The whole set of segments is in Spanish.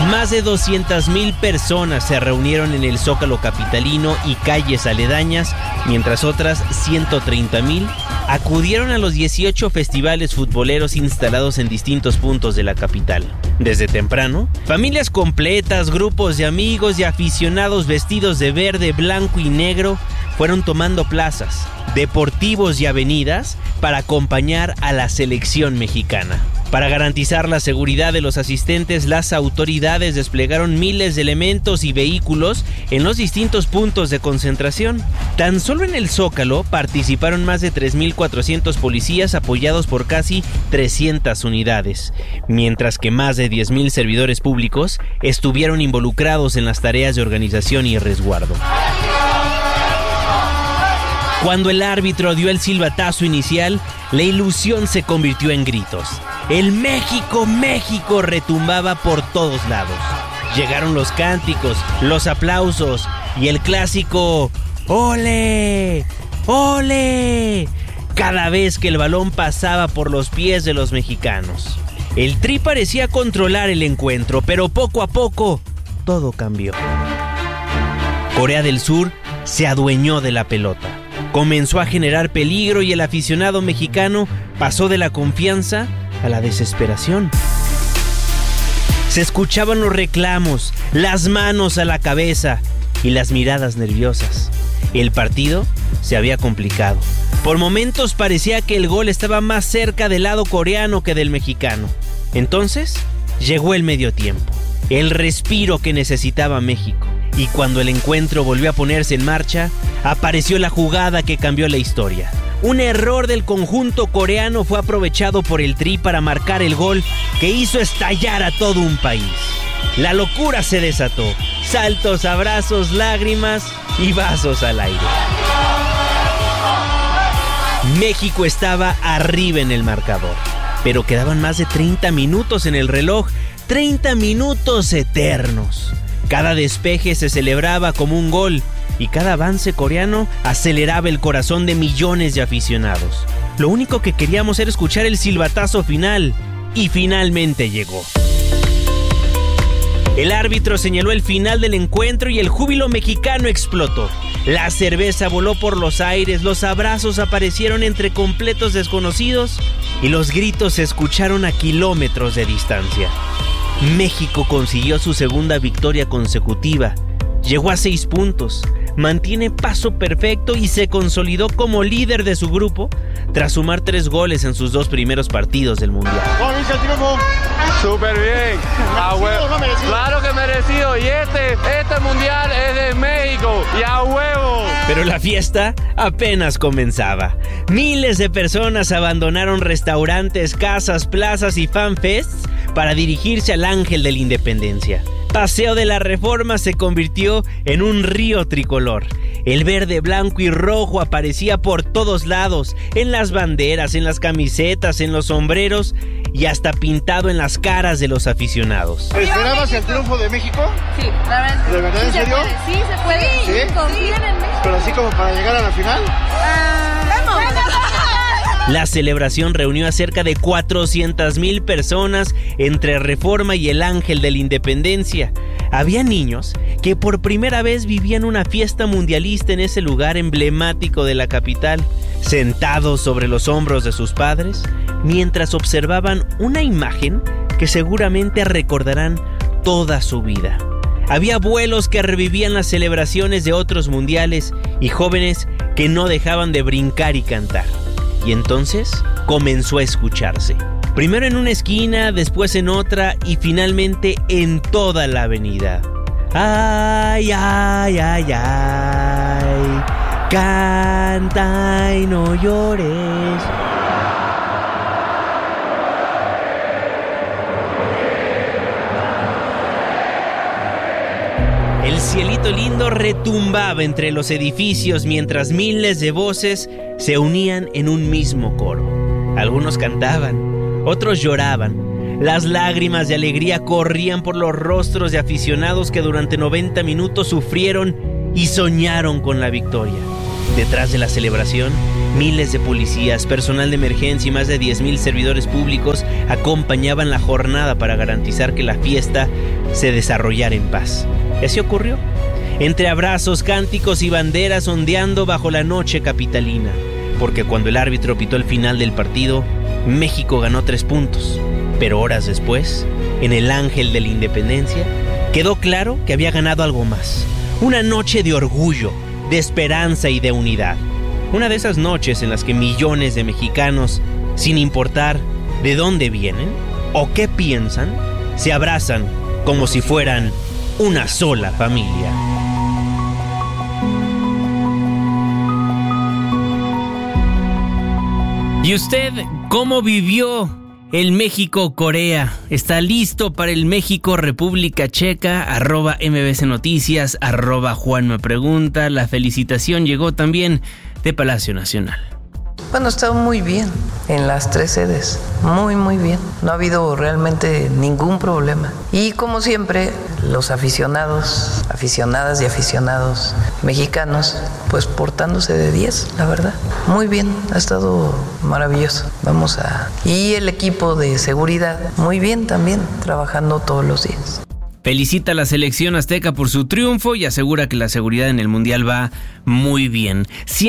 Más de 200,000 personas se reunieron en el Zócalo capitalino y calles aledañas, mientras otras 130,000 acudieron a los 18 festivales futboleros instalados en distintos puntos de la capital. Desde temprano, familias completas, grupos de amigos y aficionados vestidos de verde, blanco y negro fueron tomando plazas, deportivos y avenidas para acompañar a la selección mexicana. Para garantizar la seguridad de los asistentes, las autoridades desplegaron miles de elementos y vehículos en los distintos puntos de concentración. Tan solo en el Zócalo participaron más de 3,400 policías apoyados por casi 300 unidades, mientras que más de 10,000 servidores públicos estuvieron involucrados en las tareas de organización y resguardo. Cuando el árbitro dio el silbatazo inicial, la ilusión se convirtió en gritos. El México, México retumbaba por todos lados. Llegaron los cánticos, los aplausos y el clásico ¡Ole! ¡Ole! Cada vez que el balón pasaba por los pies de los mexicanos. El Tri parecía controlar el encuentro, pero poco a poco todo cambió. Corea del Sur se adueñó de la pelota. Comenzó a generar peligro y el aficionado mexicano pasó de la confianza a la desesperación. Se escuchaban los reclamos, las manos a la cabeza y las miradas nerviosas. El partido se había complicado. Por momentos parecía que el gol estaba más cerca del lado coreano que del mexicano. Entonces llegó el medio tiempo, el respiro que necesitaba México. Y cuando el encuentro volvió a ponerse en marcha, apareció la jugada que cambió la historia. Un error del conjunto coreano fue aprovechado por el Tri para marcar el gol que hizo estallar a todo un país. La locura se desató. Saltos, abrazos, lágrimas y vasos al aire. México estaba arriba en el marcador, pero quedaban más de 30 minutos en el reloj. 30 minutos eternos. Cada despeje se celebraba como un gol y cada avance coreano aceleraba el corazón de millones de aficionados. Lo único que queríamos era escuchar el silbatazo final y finalmente llegó. El árbitro señaló el final del encuentro y el júbilo mexicano explotó. La cerveza voló por los aires, los abrazos aparecieron entre completos desconocidos y los gritos se escucharon a kilómetros de distancia. México consiguió su segunda victoria consecutiva, llegó a 6 puntos, mantiene paso perfecto y se consolidó como líder de su grupo tras sumar 3 goles en sus 2 primeros partidos del Mundial. ¿Cómo viste el triunfo? Súper bien. ¿Merecido o no merecido? Claro que merecido. Y este Mundial es de México y a huevo. Pero la fiesta apenas comenzaba. Miles de personas abandonaron restaurantes, casas, plazas y fanfests para dirigirse al Ángel de la Independencia. Paseo de la Reforma se convirtió en un río tricolor. El verde, blanco y rojo aparecía por todos lados, en las banderas, en las camisetas, en los sombreros y hasta pintado en las caras de los aficionados. ¿Esperabas el triunfo de México? Sí, realmente. ¿De verdad, en serio? Sí, se puede. ¿Sí? Confían en México. ¿Pero así como para llegar a la final? ¡Vamos! La celebración reunió a cerca de 400,000 personas entre Reforma y el Ángel de la Independencia. Había niños que por primera vez vivían una fiesta mundialista en ese lugar emblemático de la capital, sentados sobre los hombros de sus padres, mientras observaban una imagen que seguramente recordarán toda su vida. Había abuelos que revivían las celebraciones de otros mundiales y jóvenes que no dejaban de brincar y cantar. Y entonces comenzó a escucharse. Primero en una esquina, después en otra y finalmente en toda la avenida. Ay, ay, ay, ay, canta y no llores. El cielito lindo retumbaba entre los edificios mientras miles de voces se unían en un mismo coro. Algunos cantaban, otros lloraban. Las lágrimas de alegría corrían por los rostros de aficionados que durante 90 minutos sufrieron y soñaron con la victoria. Detrás de la celebración, miles de policías, personal de emergencia y más de 10,000 servidores públicos acompañaban la jornada para garantizar que la fiesta se desarrollara en paz. Y así ocurrió. Entre abrazos, cánticos y banderas ondeando bajo la noche capitalina. Porque cuando el árbitro pitó el final del partido, México ganó 3 puntos. Pero horas después, en el Ángel de la Independencia, quedó claro que había ganado algo más. Una noche de orgullo, de esperanza y de unidad. Una de esas noches en las que millones de mexicanos, sin importar de dónde vienen o qué piensan, se abrazan como si fueran una sola familia. ¿Y usted cómo vivió el México-Corea? ¿Está listo para el México-República Checa? @MBC Noticias, @Juan me pregunta. La felicitación llegó también de Palacio Nacional. Bueno, ha estado muy bien en las 3 sedes, muy bien. No ha habido realmente ningún problema. Y como siempre, los aficionadas y aficionados mexicanos, pues portándose de 10, la verdad. Muy bien, ha estado maravilloso. Y el equipo de seguridad, muy bien también, trabajando todos los días. Felicita a la selección azteca por su triunfo y asegura que la seguridad en el Mundial va muy bien.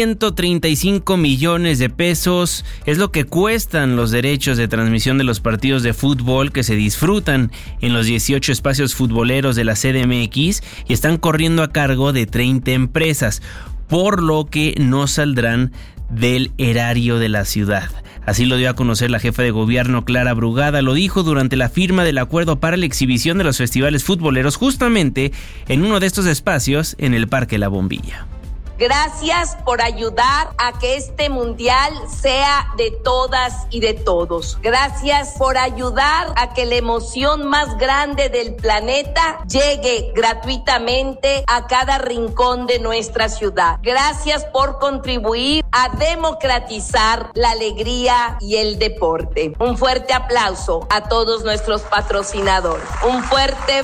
135 millones de pesos es lo que cuestan los derechos de transmisión de los partidos de fútbol que se disfrutan en los 18 espacios futboleros de la CDMX y están corriendo a cargo de 30 empresas, por lo que no saldrán del erario de la ciudad. Así lo dio a conocer la jefa de gobierno Clara Brugada. Lo dijo durante la firma del acuerdo para la exhibición de los festivales futboleros, justamente en uno de estos espacios en el Parque La Bombilla. Gracias por ayudar a que este mundial sea de todas y de todos. Gracias por ayudar a que la emoción más grande del planeta llegue gratuitamente a cada rincón de nuestra ciudad. Gracias por contribuir a democratizar la alegría y el deporte. Un fuerte aplauso a todos nuestros patrocinadores. Un fuerte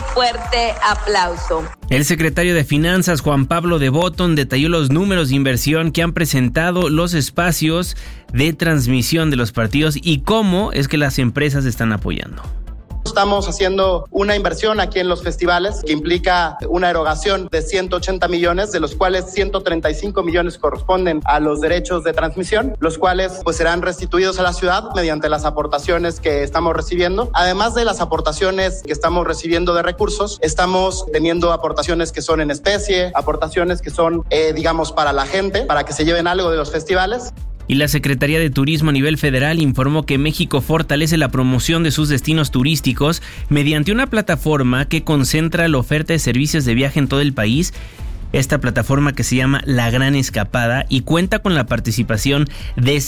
aplauso. El secretario de Finanzas, Juan Pablo de Botton, detalló los números de inversión que han presentado los espacios de transmisión de los partidos y cómo es que las empresas están apoyando. Estamos haciendo una inversión aquí en los festivales que implica una erogación de 180 millones, de los cuales 135 millones corresponden a los derechos de transmisión, los cuales pues serán restituidos a la ciudad mediante las aportaciones que estamos recibiendo. Además de las aportaciones que estamos recibiendo de recursos, estamos teniendo aportaciones que son en especie, aportaciones que son, para la gente, para que se lleven algo de los festivales. Y la Secretaría de Turismo a nivel federal informó que México fortalece la promoción de sus destinos turísticos mediante una plataforma que concentra la oferta de servicios de viaje en todo el país. Esta plataforma que se llama La Gran Escapada y cuenta con la participación de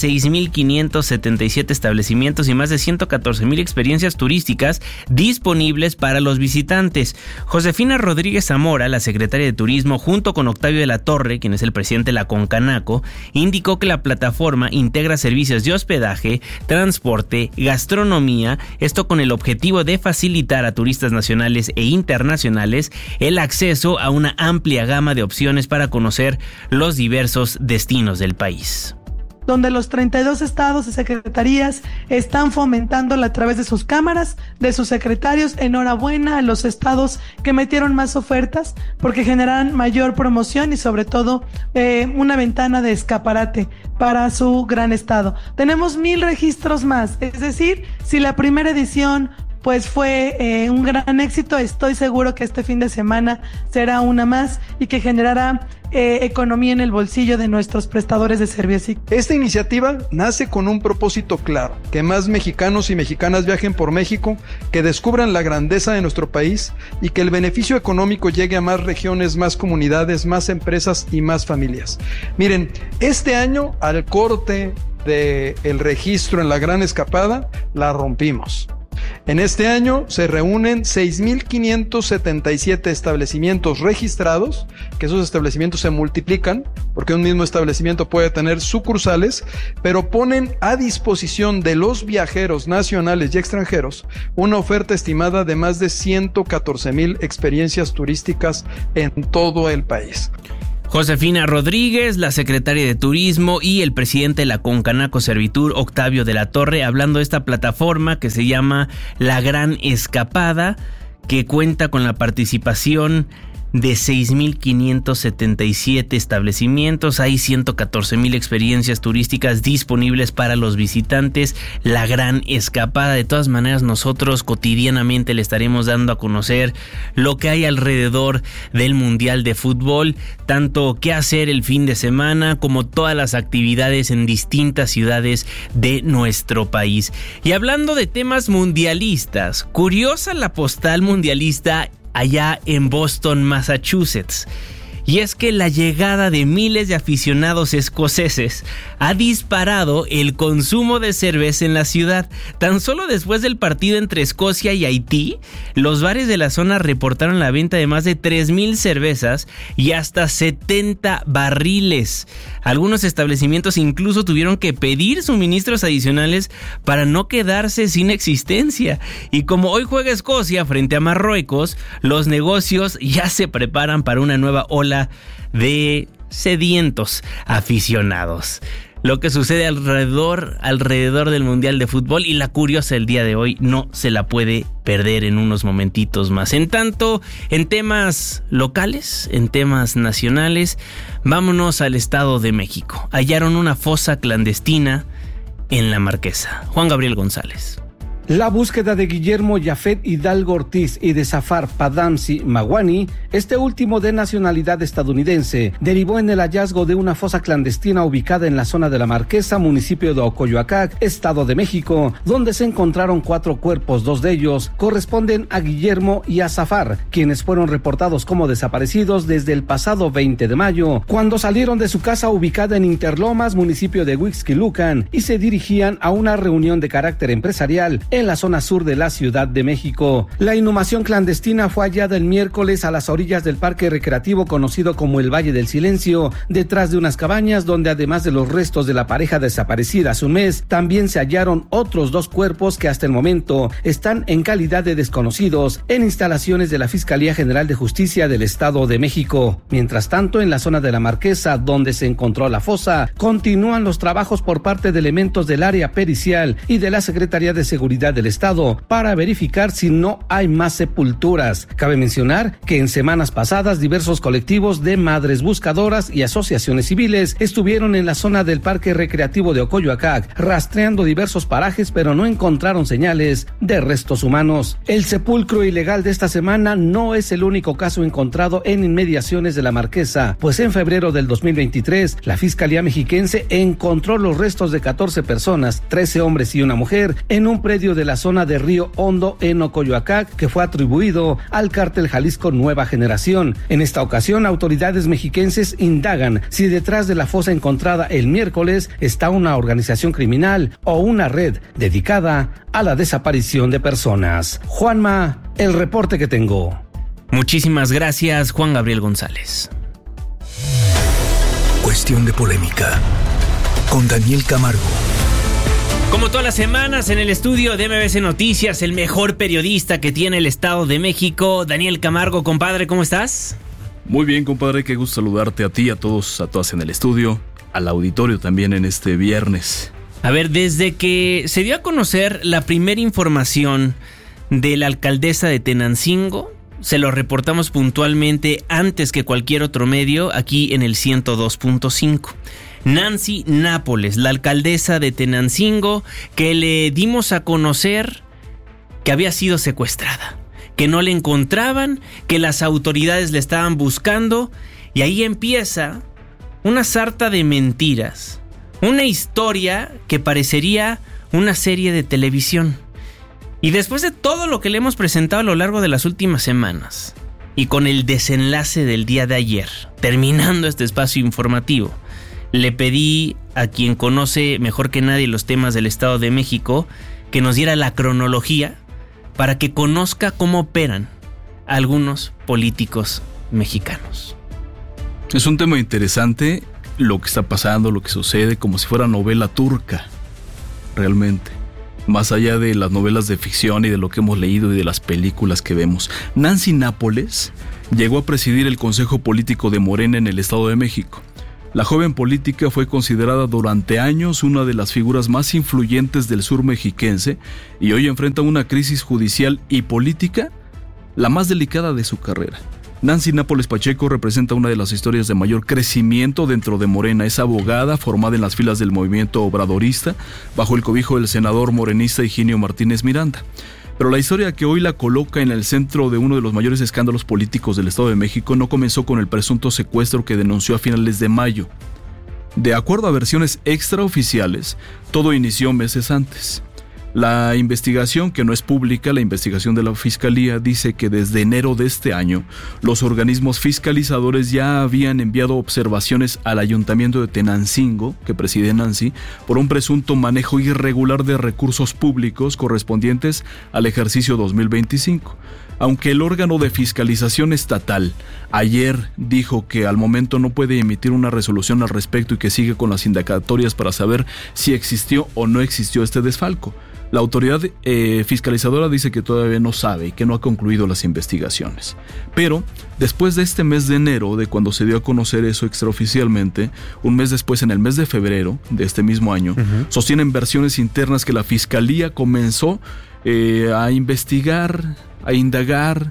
6,577 establecimientos y más de 114,000 experiencias turísticas disponibles para los visitantes. Josefina Rodríguez Zamora, la secretaria de Turismo, junto con Octavio de la Torre, quien es el presidente de la Concanaco, indicó que la plataforma integra servicios de hospedaje, transporte, gastronomía, esto con el objetivo de facilitar a turistas nacionales e internacionales el acceso a una amplia gama de opciones para conocer los diversos destinos del país. Donde los 32 estados y secretarías están fomentándola a través de sus cámaras, de sus secretarios. Enhorabuena a los estados que metieron más ofertas porque generan mayor promoción y sobre todo una ventana de escaparate para su gran estado. Tenemos 1,000 registros más, es decir, si la primera edición pues fue un gran éxito, estoy seguro que este fin de semana será una más y que generará economía en el bolsillo de nuestros prestadores de servicios. Esta iniciativa nace con un propósito claro, que más mexicanos y mexicanas viajen por México, que descubran la grandeza de nuestro país y que el beneficio económico llegue a más regiones, más comunidades, más empresas y más familias. Miren, este año al corte del registro en La Gran Escapada la rompimos. En este año se reúnen 6,577 establecimientos registrados, que esos establecimientos se multiplican, porque un mismo establecimiento puede tener sucursales, pero ponen a disposición de los viajeros nacionales y extranjeros una oferta estimada de más de 114,000 experiencias turísticas en todo el país. Josefina Rodríguez, la secretaria de Turismo, y el presidente de la Concanaco Servitur, Octavio de la Torre, hablando de esta plataforma que se llama La Gran Escapada, que cuenta con la participación de 6,577 establecimientos. Hay 114,000 experiencias turísticas disponibles para los visitantes. La Gran Escapada. De todas maneras, nosotros cotidianamente le estaremos dando a conocer lo que hay alrededor del Mundial de Fútbol, tanto qué hacer el fin de semana como todas las actividades en distintas ciudades de nuestro país. Y hablando de temas mundialistas, curiosa la postal mundialista allá en Boston, Massachusetts. Y es que la llegada de miles de aficionados escoceses ha disparado el consumo de cerveza en la ciudad. Tan solo después del partido entre Escocia y Haití, los bares de la zona reportaron la venta de más de 3,000 cervezas y hasta 70 barriles. Algunos establecimientos incluso tuvieron que pedir suministros adicionales para no quedarse sin existencia. Y como hoy juega Escocia frente a Marruecos, los negocios ya se preparan para una nueva ola de sedientos aficionados. Lo que sucede alrededor del Mundial de Fútbol, y la curiosa del día de hoy no se la puede perder en unos momentitos más. En tanto, en temas locales, en temas nacionales, vámonos al Estado de México. Hallaron una fosa clandestina en La Marquesa. Juan Gabriel González. La búsqueda de Guillermo Yafet Hidalgo Ortiz y de Zafar Padamsi Mawani, este último de nacionalidad estadounidense, derivó en el hallazgo de una fosa clandestina ubicada en la zona de La Marquesa, municipio de Ocoyoacac, Estado de México, donde se encontraron 4 cuerpos. 2 de ellos corresponden a Guillermo y a Zafar, quienes fueron reportados como desaparecidos desde el pasado 20 de mayo, cuando salieron de su casa ubicada en Interlomas, municipio de Huixquilucan, y se dirigían a una reunión de carácter empresarial en la zona sur de la Ciudad de México. La inhumación clandestina fue hallada el miércoles a las orillas del parque recreativo conocido como el Valle del Silencio, detrás de unas cabañas donde, además de los restos de la pareja desaparecida hace un mes, también se hallaron otros 2 cuerpos que hasta el momento están en calidad de desconocidos en instalaciones de la Fiscalía General de Justicia del Estado de México. Mientras tanto, en la zona de La Marquesa, donde se encontró la fosa, continúan los trabajos por parte de elementos del área pericial y de la Secretaría de Seguridad del Estado para verificar si no hay más sepulturas. Cabe mencionar que en semanas pasadas diversos colectivos de madres buscadoras y asociaciones civiles estuvieron en la zona del parque recreativo de Ocoyoacac rastreando diversos parajes, pero no encontraron señales de restos humanos. El sepulcro ilegal de esta semana no es el único caso encontrado en inmediaciones de La Marquesa, pues en febrero del 2023 la Fiscalía Mexiquense encontró los restos de 14 personas, 13 hombres y una mujer, en un predio de la zona de Río Hondo en Ocoyoacac, que fue atribuido al cártel Jalisco Nueva Generación. En esta ocasión, autoridades mexiquenses indagan si detrás de la fosa encontrada el miércoles está una organización criminal o una red dedicada a la desaparición de personas. Juanma, el reporte que tengo. Muchísimas gracias, Juan Gabriel González. Cuestión de polémica con Daniel Camargo. Como todas las semanas, en el estudio de MBC Noticias, el mejor periodista que tiene el Estado de México, Daniel Camargo. Compadre, ¿cómo estás? Muy bien, compadre, qué gusto saludarte a ti, a todos, a todas en el estudio, al auditorio también en este viernes. A ver, desde que se dio a conocer la primera información de la alcaldesa de Tenancingo, se lo reportamos puntualmente antes que cualquier otro medio aquí en el 102.5. Nancy Nápoles, la alcaldesa de Tenancingo, que le dimos a conocer que había sido secuestrada, que no le encontraban, que las autoridades le estaban buscando, y ahí empieza una sarta de mentiras, una historia que parecería una serie de televisión. Y después de todo lo que le hemos presentado a lo largo de las últimas semanas, y con el desenlace del día de ayer, terminando este espacio informativo, le pedí a quien conoce mejor que nadie los temas del Estado de México que nos diera la cronología para que conozca cómo operan algunos políticos mexicanos. Es un tema interesante lo que está pasando, lo que sucede, como si fuera novela turca, realmente. más allá de las novelas de ficción y de lo que hemos leído y de las películas que vemos. Nancy Nápoles llegó a presidir el Consejo Político de Morena en el Estado de México. La joven política fue considerada durante años una de las figuras más influyentes del sur mexiquense y hoy enfrenta una crisis judicial y política la más delicada de su carrera. Nancy Nápoles Pacheco representa una de las historias de mayor crecimiento dentro de Morena. Es abogada formada en las filas del movimiento obradorista bajo el cobijo del senador morenista Higinio Martínez Miranda. Pero la historia que hoy la coloca en el centro de uno de los mayores escándalos políticos del Estado de México no comenzó con el presunto secuestro que denunció a finales de mayo. De acuerdo a versiones extraoficiales, todo inició meses antes. La investigación, que no es pública, la investigación de la Fiscalía, dice que desde enero de este año, los organismos fiscalizadores ya habían enviado observaciones al Ayuntamiento de Tenancingo, que preside Nancy, por un presunto manejo irregular de recursos públicos correspondientes al ejercicio 2025. Aunque el órgano de fiscalización estatal ayer dijo que al momento no puede emitir una resolución al respecto y que sigue con las indagatorias para saber si existió o no existió este desfalco, la autoridad fiscalizadora dice que todavía no sabe y que no ha concluido las investigaciones. Pero después de este mes de enero, de cuando se dio a conocer eso extraoficialmente, un mes después, en el mes de febrero de este mismo año, sostienen versiones internas que la Fiscalía comenzó a investigar, a indagar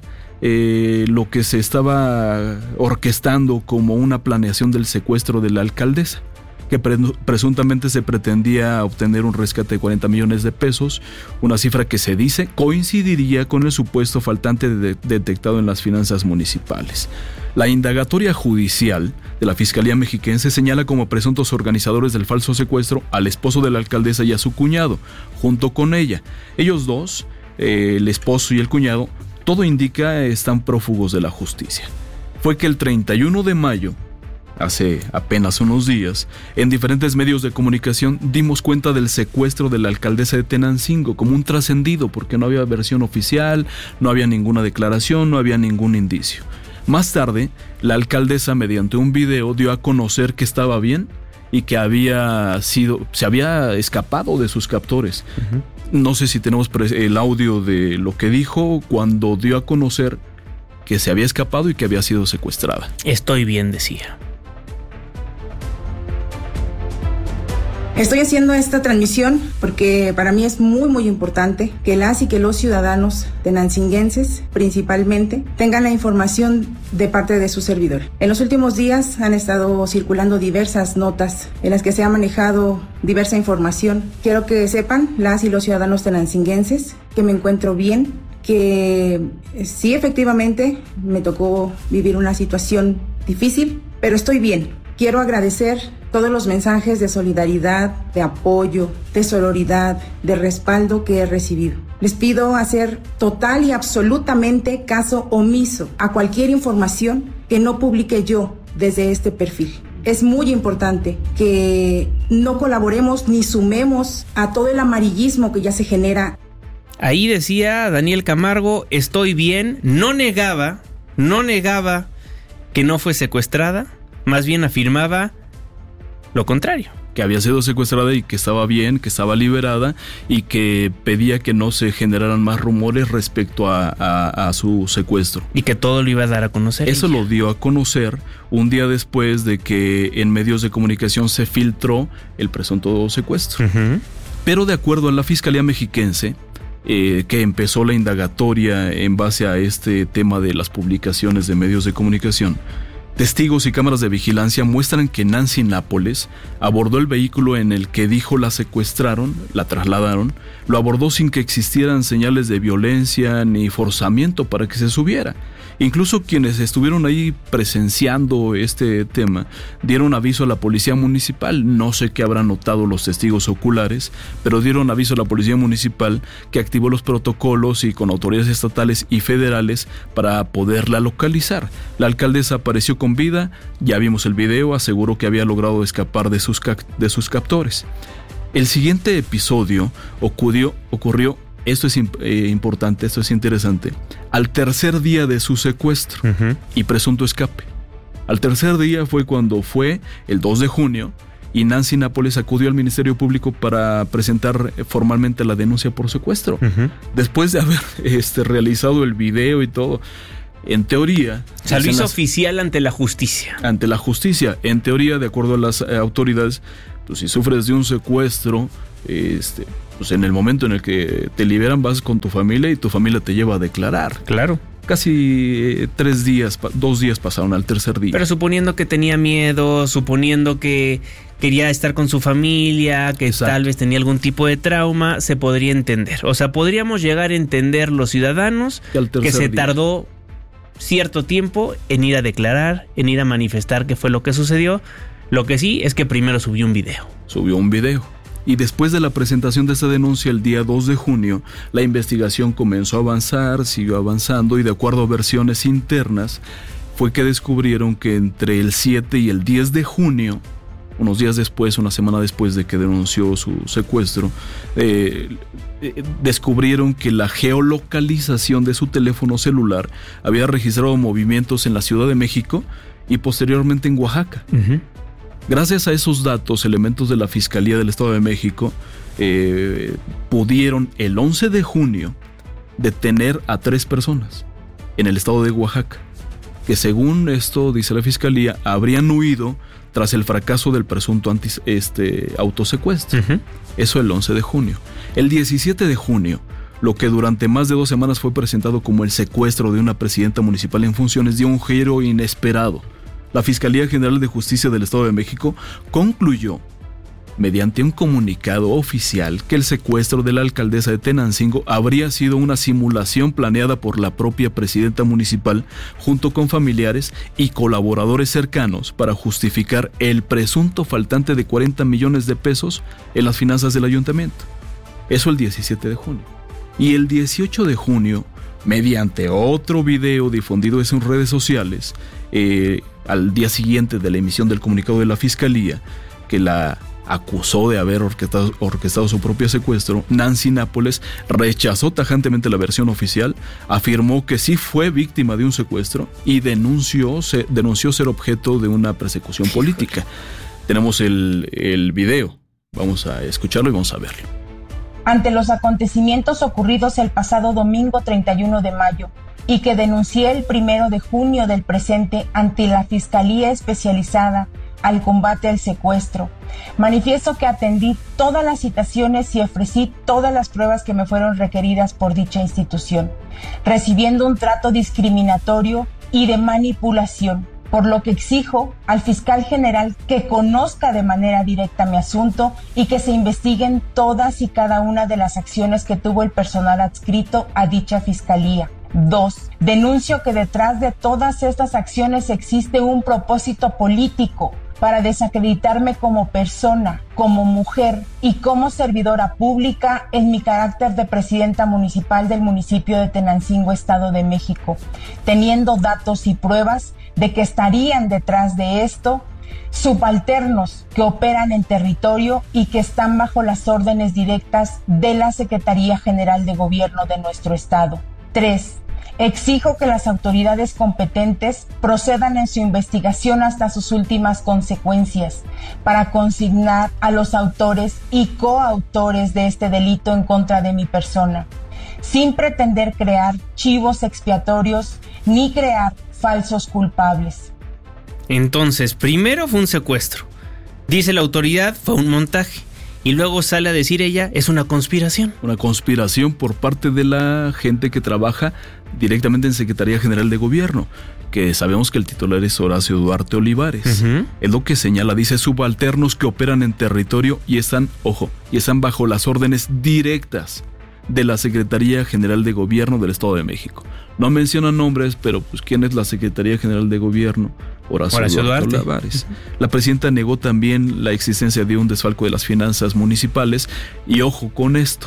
lo que se estaba orquestando como una planeación del secuestro de la alcaldesa, que presuntamente se pretendía obtener un rescate de 40 millones de pesos, una cifra que se dice coincidiría con el supuesto faltante detectado en las finanzas municipales. La indagatoria judicial de la Fiscalía Mexiquense señala como presuntos organizadores del falso secuestro al esposo de la alcaldesa y a su cuñado, junto con ella. Ellos dos, el esposo y el cuñado, todo indica están prófugos de la justicia. Fue que el 31 de mayo, hace apenas unos días, en diferentes medios de comunicación dimos cuenta del secuestro de la alcaldesa de Tenancingo como un trascendido, porque no había versión oficial, no había ninguna declaración, no había ningún indicio. Más tarde, la alcaldesa, mediante un video, dio a conocer que estaba bien y que se había escapado de sus captores. No sé si tenemos el audio de lo que dijo cuando dio a conocer que se había escapado y que había sido secuestrada. Estoy bien, decía. Estoy haciendo esta transmisión porque para mí es muy muy importante que las y que los ciudadanos tenancinguenses principalmente tengan la información de parte de su servidor. En los últimos días han estado circulando diversas notas en las que se ha manejado diversa información. Quiero que sepan las y los ciudadanos tenancinguenses que me encuentro bien, que sí, efectivamente me tocó vivir una situación difícil, pero estoy bien. Quiero agradecer todos los mensajes de solidaridad, de apoyo, de sororidad, de respaldo que he recibido. Les pido hacer total y absolutamente caso omiso a cualquier información que no publique yo desde este perfil. Es muy importante que no colaboremos ni sumemos a todo el amarillismo que ya se genera. Ahí decía Daniel Camargo, estoy bien, no negaba que no fue secuestrada, más bien afirmaba lo contrario. Que había sido secuestrada y que estaba bien, que estaba liberada y que pedía que no se generaran más rumores respecto a su secuestro. Y que todo lo iba a dar a conocer. Eso lo dio a conocer un día después de que en medios de comunicación se filtró el presunto secuestro. Pero de acuerdo a la Fiscalía Mexiquense, que empezó la indagatoria en base a este tema de las publicaciones de medios de comunicación, testigos y cámaras de vigilancia muestran que Nancy Nápoles abordó el vehículo en el que dijo la secuestraron, la trasladaron, lo abordó sin que existieran señales de violencia ni forzamiento para que se subiera. Incluso quienes estuvieron ahí presenciando este tema dieron aviso a la policía municipal. No sé qué habrán notado los testigos oculares, pero dieron aviso a la policía municipal, que activó los protocolos y con autoridades estatales y federales para poderla localizar. La alcaldesa apareció con vida, ya vimos el video, aseguró que había logrado escapar de sus captores. El siguiente episodio ocurrió, esto es importante, esto es interesante, al tercer día de su secuestro y presunto escape. Al tercer día fue cuando fue el 2 de junio y Nancy Nápoles acudió al Ministerio Público para presentar formalmente la denuncia por secuestro. Después de haber realizado el video y todo, en teoría... O sea, lo hizo oficial ante la justicia. Ante la justicia. En teoría, de acuerdo a las autoridades, pues si sufres de un secuestro, pues en el momento en el que te liberan vas con tu familia y tu familia te lleva a declarar. Claro. Casi 2 días pasaron al tercer día. Pero suponiendo que tenía miedo, suponiendo que quería estar con su familia, que Exacto. Tal vez tenía algún tipo de trauma, se podría entender. O sea, podríamos llegar a entender los ciudadanos que se tardó cierto tiempo en ir a declarar, en ir a manifestar qué fue lo que sucedió. Lo que sí es que primero subió un video. Y después de la presentación de esta denuncia el día 2 de junio, la investigación comenzó a avanzar, siguió avanzando y de acuerdo a versiones internas, fue que descubrieron que entre el 7 y el 10 de junio, unos días después, una semana después de que denunció su secuestro, descubrieron que la geolocalización de su teléfono celular había registrado movimientos en la Ciudad de México y posteriormente en Oaxaca. Gracias a esos datos, elementos de la Fiscalía del Estado de México pudieron el 11 de junio detener a 3 personas en el estado de Oaxaca, que según esto, dice la Fiscalía, habrían huido tras el fracaso del presunto autosecuestro. Eso el 11 de junio. El 17 de junio, lo que durante más de 2 semanas fue presentado como el secuestro de una presidenta municipal en funciones, dio un giro inesperado. La Fiscalía General de Justicia del Estado de México concluyó, mediante un comunicado oficial, que el secuestro de la alcaldesa de Tenancingo habría sido una simulación planeada por la propia presidenta municipal junto con familiares y colaboradores cercanos para justificar el presunto faltante de 40 millones de pesos en las finanzas del ayuntamiento. Eso el 17 de junio. Y el 18 de junio, mediante otro video difundido en sus redes sociales, al día siguiente de la emisión del comunicado de la Fiscalía, que la acusó de haber orquestado su propio secuestro, Nancy Nápoles rechazó tajantemente la versión oficial, afirmó que sí fue víctima de un secuestro y denunció ser objeto de una persecución política. Tenemos el video, vamos a escucharlo y vamos a verlo. Ante los acontecimientos ocurridos el pasado domingo 31 de mayo y que denuncié el 1 de junio del presente ante la Fiscalía Especializada al Combate al Secuestro, manifiesto que atendí todas las citaciones y ofrecí todas las pruebas que me fueron requeridas por dicha institución, recibiendo un trato discriminatorio y de manipulación, por lo que exijo al fiscal general que conozca de manera directa mi asunto y que se investiguen todas y cada una de las acciones que tuvo el personal adscrito a dicha fiscalía. 2. Denuncio que detrás de todas estas acciones existe un propósito político para desacreditarme como persona, como mujer y como servidora pública en mi carácter de presidenta municipal del municipio de Tenancingo, Estado de México, teniendo datos y pruebas de que estarían detrás de esto subalternos que operan en territorio y que están bajo las órdenes directas de la Secretaría General de Gobierno de nuestro estado. 3. Exijo que las autoridades competentes procedan en su investigación hasta sus últimas consecuencias para consignar a los autores y coautores de este delito en contra de mi persona, sin pretender crear chivos expiatorios ni crear falsos culpables. Entonces, primero fue un secuestro. Dice la autoridad, fue un montaje. Y luego sale a decir ella, es una conspiración. Una conspiración por parte de la gente que trabaja directamente en Secretaría General de Gobierno, que sabemos que el titular es Horacio Duarte Olivares. Es lo que señala, dice, subalternos que operan en territorio y están bajo las órdenes directas de la Secretaría General de Gobierno del Estado de México. No mencionan nombres, pero pues ¿quién es la Secretaría General de Gobierno? Horacio Duarte Olivares. La presidenta negó también la existencia de un desfalco de las finanzas municipales y ojo con esto.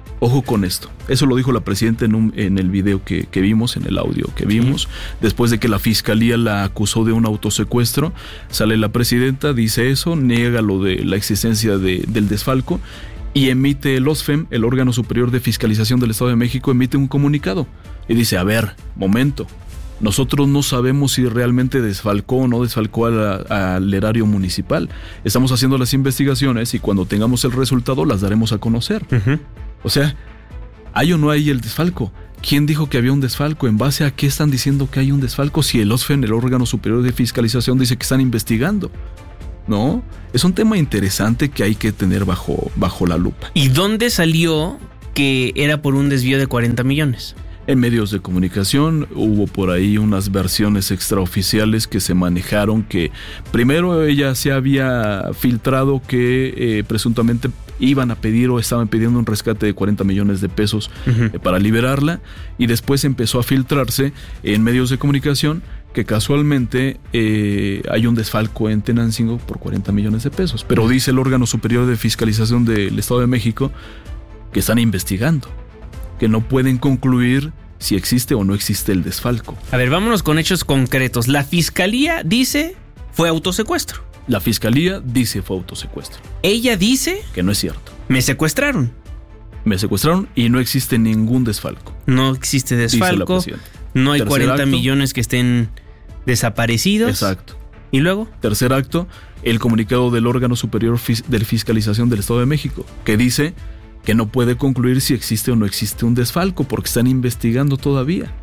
Eso lo dijo la presidenta en el video que vimos, en el audio que vimos. Después de que la fiscalía la acusó de un autosecuestro, sale la presidenta, dice eso, niega lo de la existencia del desfalco y emite el OSFEM, el órgano superior de fiscalización del Estado de México, emite un comunicado y dice, a ver, momento, Nosotros no sabemos si realmente desfalcó o no desfalcó al erario municipal. Estamos haciendo las investigaciones y cuando tengamos el resultado las daremos a conocer. O sea, ¿hay o no hay el desfalco? ¿Quién dijo que había un desfalco? ¿En base a qué están diciendo que hay un desfalco? Si el OSFEN, el órgano superior de fiscalización, dice que están investigando. ¿No? Es un tema interesante que hay que tener bajo la lupa. ¿Y dónde salió que era por un desvío de 40 millones? En medios de comunicación hubo por ahí unas versiones extraoficiales que se manejaron, que primero ella se había filtrado que presuntamente iban a pedir o estaban pidiendo un rescate de 40 millones de pesos para liberarla, y después empezó a filtrarse en medios de comunicación que casualmente hay un desfalco en Tenancingo por 40 millones de pesos. Pero dice el órgano superior de fiscalización del Estado de México que están investigando, que no pueden concluir si existe o no existe el desfalco. A ver, vámonos con hechos concretos. La fiscalía dice fue autosecuestro. La fiscalía dice fue autosecuestro. Ella dice que no es cierto. Me secuestraron. Me secuestraron y no existe ningún desfalco. No existe desfalco. No hay Tercer 40 acto, millones que estén desaparecidos. Exacto. ¿Y luego? Tercer acto, el comunicado del órgano superior de fiscalización del Estado de México, que dice que no puede concluir si existe o no existe un desfalco porque están investigando todavía.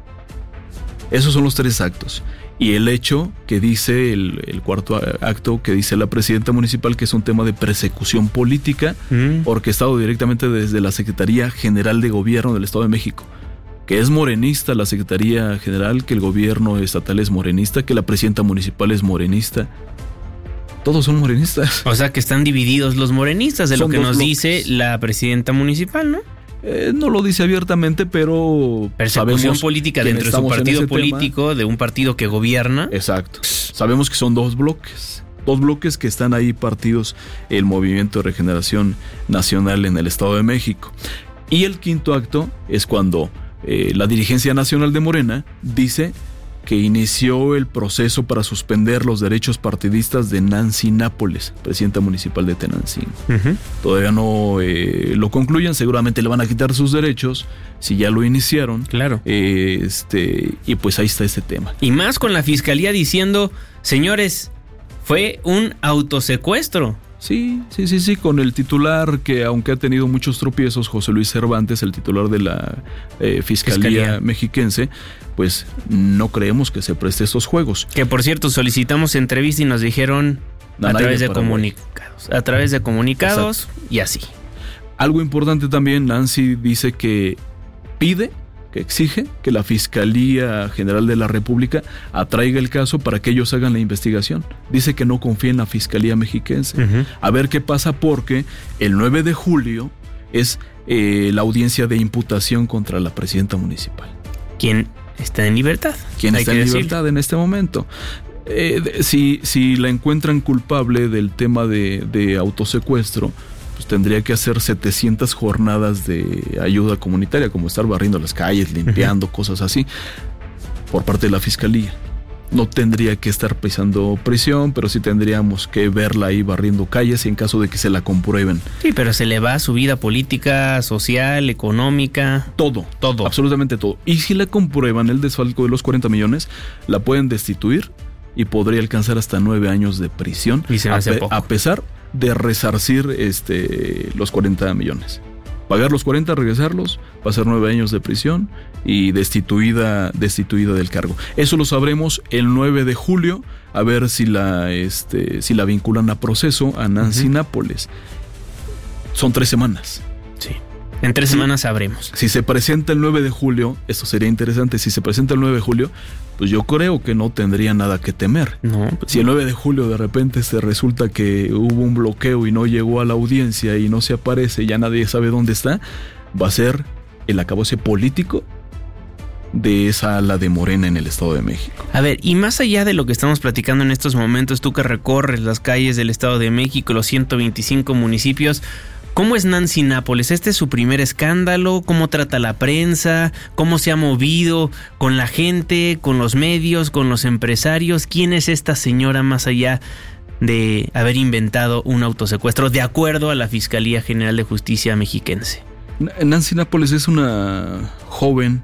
Esos son los tres actos. Y el hecho que dice, el cuarto acto que dice la presidenta municipal, que es un tema de persecución política, orquestado directamente desde la Secretaría General de Gobierno del Estado de México, que es morenista la Secretaría General, que el gobierno estatal es morenista, que la presidenta municipal es morenista. Todos son morenistas. O sea que están divididos los morenistas, de lo que nos dice la presidenta municipal, ¿no? No lo dice abiertamente, pero persecución política dentro de su partido político, de un partido que gobierna. Exacto. Sabemos que son dos bloques que están ahí partidos, el Movimiento de Regeneración Nacional en el Estado de México. Y el quinto acto es cuando la dirigencia nacional de Morena dice que inició el proceso para suspender los derechos partidistas de Nancy Nápoles, presidenta municipal de Tenancingo. Todavía no lo concluyen, seguramente le van a quitar sus derechos si ya lo iniciaron. Claro. Y pues ahí está este tema. Y más con la fiscalía diciendo, señores, fue un autosecuestro. Sí, con el titular que, aunque ha tenido muchos tropiezos, José Luis Cervantes, el titular de la Fiscalía mexiquense, pues no creemos que se preste estos juegos. Que por cierto, solicitamos entrevista y nos dijeron a través de comunicados. A través de comunicados. Exacto. Y así. Algo importante también, Nancy dice que exige que la Fiscalía General de la República atraiga el caso para que ellos hagan la investigación. Dice que no confía en la Fiscalía mexiquense. A ver qué pasa, porque el 9 de julio es la audiencia de imputación contra la presidenta municipal. ¿Quién está en libertad? ¿Quién está en libertad en este momento? Si la encuentran culpable del tema de autosecuestro, pues tendría que hacer 700 jornadas de ayuda comunitaria, como estar barriendo las calles, limpiando, cosas así, por parte de la fiscalía. No tendría que estar pisando prisión, pero sí tendríamos que verla ahí barriendo calles y en caso de que se la comprueben. Sí, pero se le va a su vida política, social, económica. Todo. Absolutamente todo. Y si la comprueban el desfalco de los 40 millones, la pueden destituir y podría alcanzar hasta 9 años de prisión. Y se me hace poco. A pesar de resarcir los 40 millones. Pagar los 40, regresarlos, pasar 9 años de prisión y destituida del cargo. Eso lo sabremos el 9 de julio, a ver si la vinculan a proceso a Nancy Nápoles. Son 3 semanas. Sí. En 3 semanas sabremos. Si se presenta el 9 de julio, esto sería interesante, si se presenta el 9 de julio, pues yo creo que no tendría nada que temer. No. Si el 9 de julio de repente se resulta que hubo un bloqueo y no llegó a la audiencia y no se aparece, ya nadie sabe dónde está, va a ser el acabose político de esa ala de Morena en el Estado de México. A ver, y más allá de lo que estamos platicando en estos momentos, tú que recorres las calles del Estado de México, los 125 municipios, ¿cómo es Nancy Nápoles? ¿Este es su primer escándalo? ¿Cómo trata la prensa? ¿Cómo se ha movido con la gente, con los medios, con los empresarios? ¿Quién es esta señora más allá de haber inventado un autosecuestro de acuerdo a la Fiscalía General de Justicia mexiquense? Nancy Nápoles es una joven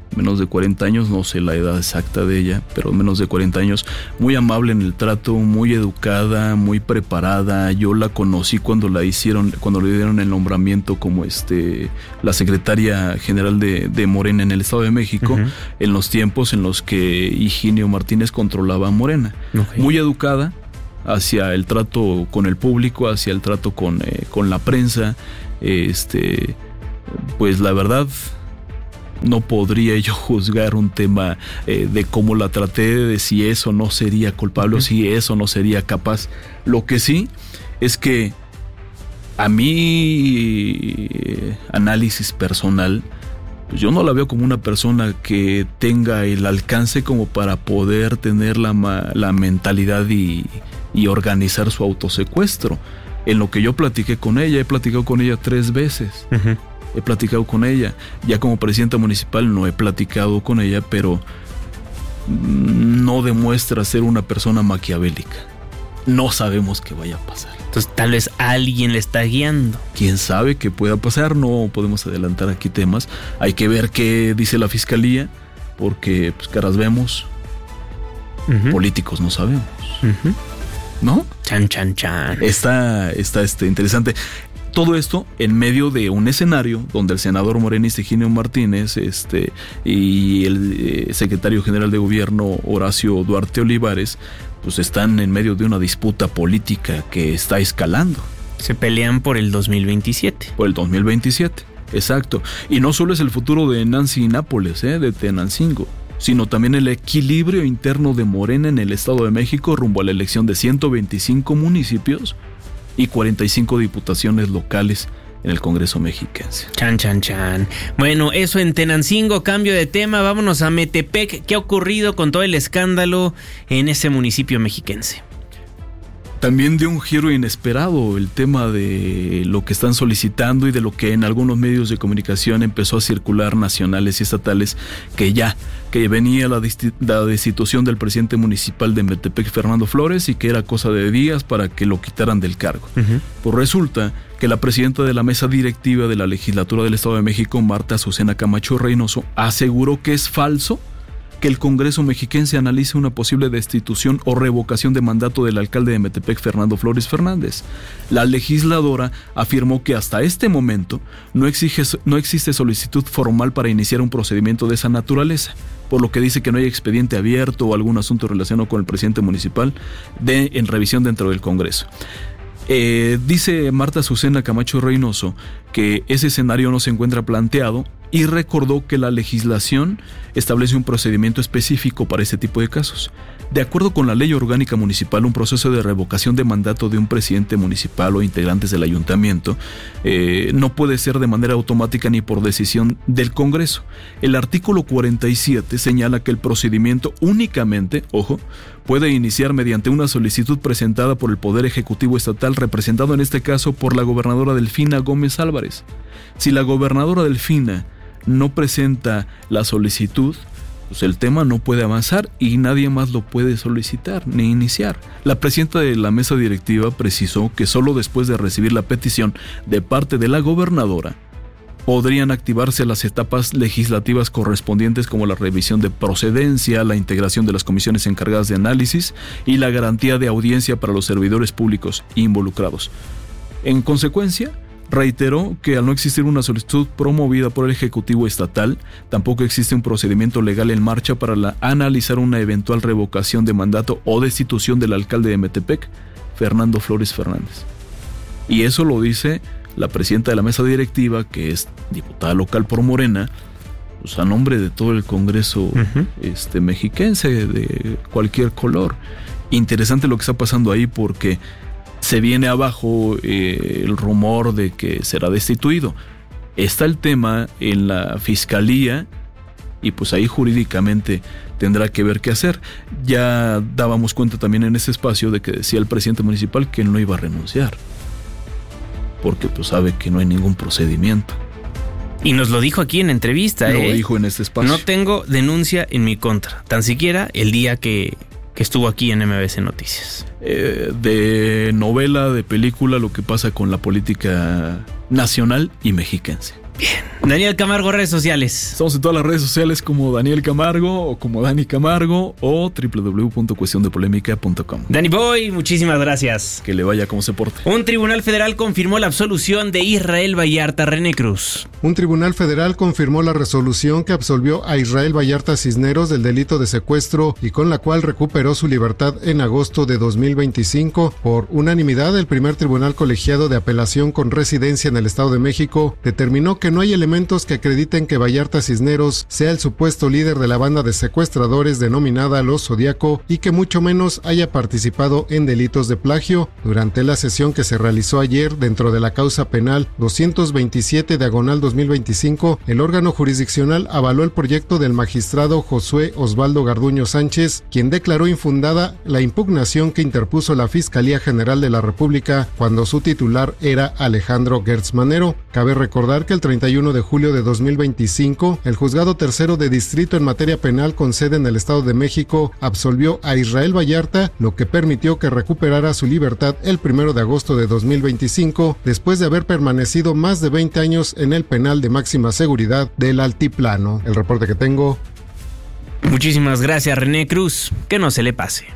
menos de 40 años, no sé la edad exacta de ella, pero menos de 40 años, muy amable en el trato, muy educada, muy preparada. Yo la conocí cuando le dieron el nombramiento como la secretaria general de Morena en el Estado de México, en los tiempos en los que Higinio Martínez controlaba a Morena. Okay. Muy educada hacia el trato con el público, hacia el trato con la prensa. Pues la verdad, no podría yo juzgar un tema de cómo la traté, de si eso no sería culpable o si eso no sería capaz. Lo que sí es que a mi análisis personal, pues yo no la veo como una persona que tenga el alcance como para poder tener la mentalidad y organizar su autosecuestro. En lo que yo platiqué con ella, he platicado con ella 3 veces. He platicado con ella. Ya como presidenta municipal no he platicado con ella, pero no demuestra ser una persona maquiavélica. No sabemos qué vaya a pasar. Entonces tal vez alguien le está guiando. ¿Quién sabe qué pueda pasar? No podemos adelantar aquí temas. Hay que ver qué dice la fiscalía, porque pues caras vemos, políticos no sabemos. ¿No? Chan, chan, chan. Está interesante. Todo esto en medio de un escenario donde el senador morenista Higinio Martínez y el secretario general de gobierno Horacio Duarte Olivares pues están en medio de una disputa política que está escalando. Se pelean por el 2027. Por el 2027, exacto. Y no solo es el futuro de Nancy Nápoles, de Tenancingo, sino también el equilibrio interno de Morena en el Estado de México rumbo a la elección de 125 municipios y 45 diputaciones locales en el Congreso mexiquense. Chan, chan, chan. Bueno, eso en Tenancingo. Cambio de tema, vámonos a Metepec. ¿Qué ha ocurrido con todo el escándalo en ese municipio mexiquense? También dio un giro inesperado el tema de lo que están solicitando y de lo que en algunos medios de comunicación empezó a circular, nacionales y estatales, que venía la destitución del presidente municipal de Metepec, Fernando Flores, y que era cosa de días para que lo quitaran del cargo. Pues resulta que la presidenta de la mesa directiva de la legislatura del Estado de México, Marta Azucena Camacho Reynoso, aseguró que es falso que el Congreso mexiquense analice una posible destitución o revocación de mandato del alcalde de Metepec, Fernando Flores Fernández. La legisladora afirmó que hasta este momento no existe solicitud formal para iniciar un procedimiento de esa naturaleza, por lo que dice que no hay expediente abierto o algún asunto relacionado con el presidente municipal en revisión dentro del Congreso. Dice Marta Azucena Camacho Reynoso que ese escenario no se encuentra planteado y recordó que la legislación establece un procedimiento específico para ese tipo de casos. De acuerdo con la ley orgánica municipal, un proceso de revocación de mandato de un presidente municipal o integrantes del ayuntamiento no puede ser de manera automática ni por decisión del Congreso. El artículo 47 señala que el procedimiento únicamente, puede iniciar mediante una solicitud presentada por el Poder Ejecutivo Estatal, representado en este caso por la gobernadora Delfina Gómez Álvarez. Si la gobernadora Delfina no presenta la solicitud, pues el tema no puede avanzar y nadie más lo puede solicitar ni iniciar. La presidenta de la mesa directiva precisó que solo después de recibir la petición de parte de la gobernadora podrían activarse las etapas legislativas correspondientes, como la revisión de procedencia, la integración de las comisiones encargadas de análisis y la garantía de audiencia para los servidores públicos involucrados. En consecuencia, reiteró que al no existir una solicitud promovida por el Ejecutivo Estatal, tampoco existe un procedimiento legal en marcha para analizar una eventual revocación de mandato o destitución del alcalde de Metepec, Fernando Flores Fernández. Y eso lo dice la presidenta de la mesa directiva, que es diputada local por Morena, pues a nombre de todo el Congreso mexiquense, de cualquier color. Interesante lo que está pasando ahí, porque se viene abajo el rumor de que será destituido. Está el tema en la fiscalía y pues ahí jurídicamente tendrá que ver qué hacer. Ya dábamos cuenta también en ese espacio de que decía el presidente municipal que él no iba a renunciar, porque pues sabe que no hay ningún procedimiento. Y nos lo dijo aquí en entrevista. Lo dijo en este espacio. No tengo denuncia en mi contra, tan siquiera el día que estuvo aquí en MBC Noticias. De novela, de película, lo que pasa con la política nacional y mexiquense. Daniel Camargo, redes sociales. Estamos en todas las redes sociales como Daniel Camargo o como Dani Camargo o www.cuestiondepolémica.com. Danny Boy, muchísimas gracias. Que le vaya como se porte. Un tribunal federal confirmó la absolución de Israel Vallarta. René Cruz. Un tribunal federal confirmó la resolución que absolvió a Israel Vallarta Cisneros del delito de secuestro y con la cual recuperó su libertad en agosto de 2025. Por unanimidad, el primer tribunal colegiado de apelación con residencia en el Estado de México determinó que no hay elementos que acrediten que Vallarta Cisneros sea el supuesto líder de la banda de secuestradores denominada Los Zodiaco y que mucho menos haya participado en delitos de plagio. Durante la sesión que se realizó ayer dentro de la causa penal 227/2025, el órgano jurisdiccional avaló el proyecto del magistrado Josué Osvaldo Garduño Sánchez, quien declaró infundada la impugnación que interpuso la Fiscalía General de la República cuando su titular era Alejandro Gertz Manero. Cabe recordar que el 31 de julio de 2025, el Juzgado Tercero de Distrito en materia penal con sede en el Estado de México absolvió a Israel Vallarta, lo que permitió que recuperara su libertad el 1 de agosto de 2025, después de haber permanecido más de 20 años en el penal de máxima seguridad del Altiplano. El reporte que tengo. Muchísimas gracias, René Cruz. Que no se le pase.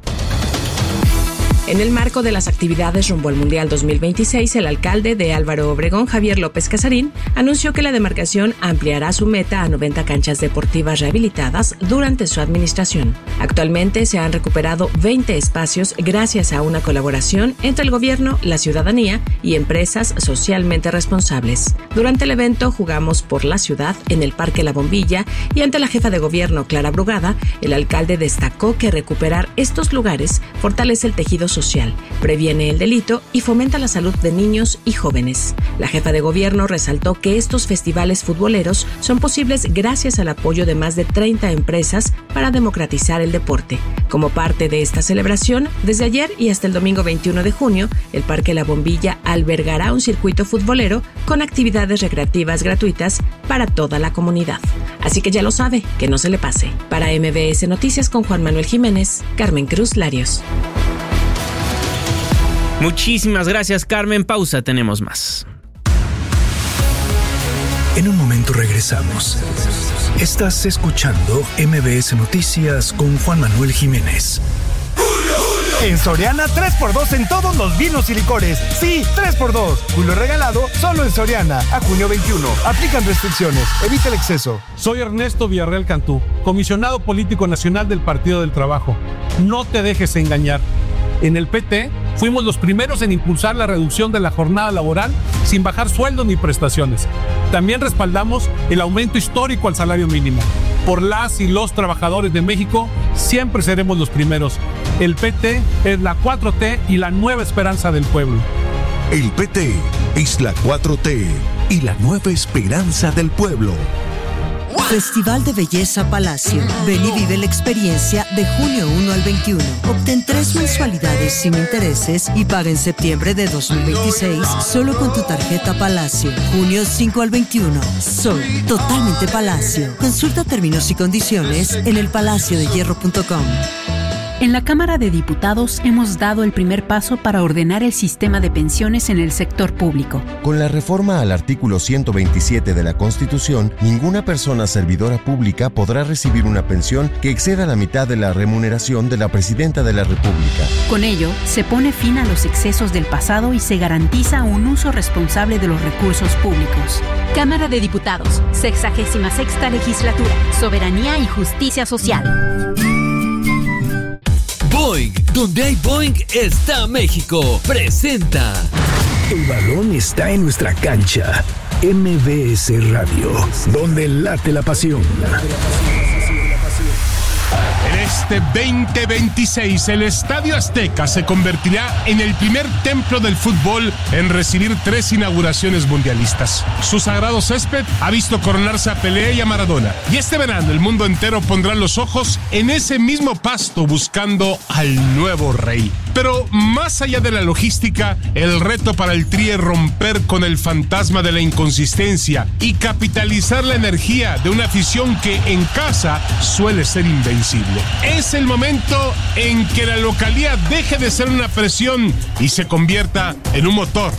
En el marco de las actividades rumbo al Mundial 2026, el alcalde de Álvaro Obregón, Javier López Casarín, anunció que la demarcación ampliará su meta a 90 canchas deportivas rehabilitadas durante su administración. Actualmente se han recuperado 20 espacios gracias a una colaboración entre el gobierno, la ciudadanía y empresas socialmente responsables. Durante el evento Jugamos por la Ciudad en el Parque La Bombilla y ante la jefa de gobierno, Clara Brugada, el alcalde destacó que recuperar estos lugares fortalece el tejido social, previene el delito y fomenta la salud de niños y jóvenes. La jefa de gobierno resaltó que estos festivales futboleros son posibles gracias al apoyo de más de 30 empresas para democratizar el deporte. Como parte de esta celebración, desde ayer y hasta el domingo 21 de junio, el Parque La Bombilla albergará un circuito futbolero con actividades recreativas gratuitas para toda la comunidad. Así que ya lo sabe, que no se le pase. Para MBS Noticias con Juan Manuel Jiménez, Carmen Cruz Larios. Muchísimas gracias, Carmen. Pausa, tenemos más. En un momento regresamos. Estás escuchando MBS Noticias con Juan Manuel Jiménez. En Soriana, 3x2 en todos los vinos y licores. Sí, 3x2. Julio regalado solo en Soriana. A junio 21. Aplican restricciones. Evita el exceso. Soy Ernesto Villarreal Cantú, comisionado político nacional del Partido del Trabajo. No te dejes engañar. En el PT, fuimos los primeros en impulsar la reducción de la jornada laboral sin bajar sueldos ni prestaciones. También respaldamos el aumento histórico al salario mínimo. Por las y los trabajadores de México, siempre seremos los primeros. El PT es la 4T y la nueva esperanza del pueblo. El PT es la 4T y la nueva esperanza del pueblo. Festival de Belleza Palacio. Ven y vive la experiencia de junio 1 al 21. Obtén 3 mensualidades sin intereses y paga en septiembre de 2026 solo con tu tarjeta Palacio. Junio 5 al 21. Soy totalmente Palacio. Consulta términos y condiciones en elpalaciodehierro.com. En la Cámara de Diputados hemos dado el primer paso para ordenar el sistema de pensiones en el sector público. Con la reforma al artículo 127 de la Constitución, ninguna persona servidora pública podrá recibir una pensión que exceda la mitad de la remuneración de la Presidenta de la República. Con ello, se pone fin a los excesos del pasado y se garantiza un uso responsable de los recursos públicos. Cámara de Diputados, 66ª Legislatura, Soberanía y Justicia Social. Boing, donde hay Boing está México. Presenta. El balón está en nuestra cancha. MBS Radio, donde late la pasión. En este 2026, el Estadio Azteca se convertirá en el primer templo del fútbol en recibir 3 inauguraciones mundialistas. Su sagrado césped ha visto coronarse a Pelé y a Maradona. Y este verano el mundo entero pondrá los ojos en ese mismo pasto buscando al nuevo rey. Pero más allá de la logística, el reto para el Tri es romper con el fantasma de la inconsistencia y capitalizar la energía de una afición que en casa suele ser invencible. Es el momento en que la localía deje de ser una presión y se convierta en un motor.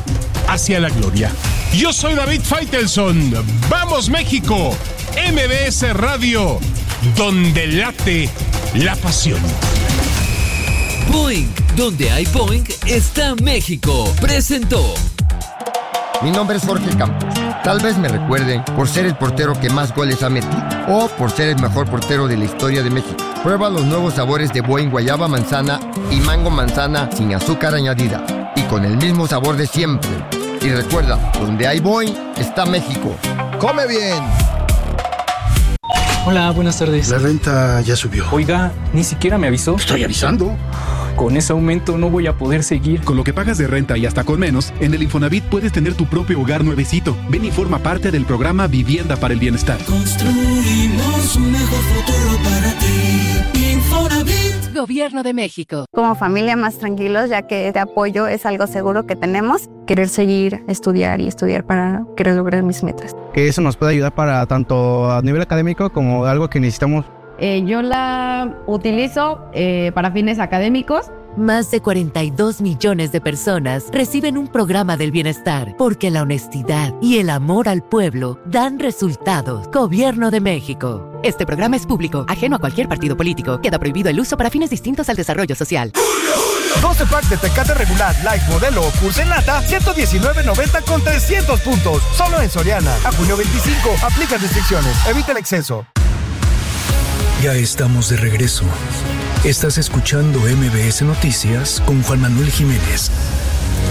hacia la gloria. Yo soy David Faitelson. ¡Vamos, México! MBS Radio, donde late la pasión. Boing, donde hay Boing, está México. Presentó. Mi nombre es Jorge Campos. Tal vez me recuerden por ser el portero que más goles ha metido o por ser el mejor portero de la historia de México. Prueba los nuevos sabores de Boing guayaba manzana y mango manzana sin azúcar añadida y con el mismo sabor de siempre. Y recuerda, donde hay Boing, está México. ¡Come bien! Hola, buenas tardes. La renta ya subió. Oiga, ni siquiera me avisó. Estoy avisando. Con ese aumento no voy a poder seguir. Con lo que pagas de renta y hasta con menos, en el Infonavit puedes tener tu propio hogar nuevecito. Ven y forma parte del programa Vivienda para el Bienestar. Construimos un mejor futuro para ti. Infonavit. Gobierno de México. Como familia más tranquilos, ya que este apoyo es algo seguro que tenemos. Querer seguir, estudiar y estudiar para querer lograr mis metas. Que eso nos puede ayudar para tanto a nivel académico como algo que necesitamos. Yo la utilizo para fines académicos. Más de 42 millones de personas reciben un programa del bienestar porque la honestidad y el amor al pueblo dan resultados. Gobierno de México. Este programa es público, ajeno a cualquier partido político. Queda prohibido el uso para fines distintos al desarrollo social. 12 packs de Tecate regular, light, modelo o Pulse en lata, $119.90 con 300 puntos. Solo en Soriana. A junio 25. Aplica restricciones. Evita el exceso. Ya estamos de regreso. Estás escuchando MBS Noticias con Juan Manuel Jiménez.